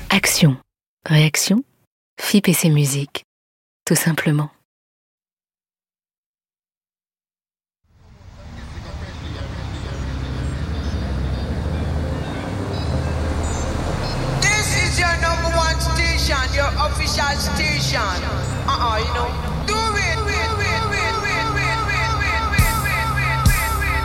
Action, réaction, FIP et ses musiques, tout simplement. This is your number one station, your official station. You know.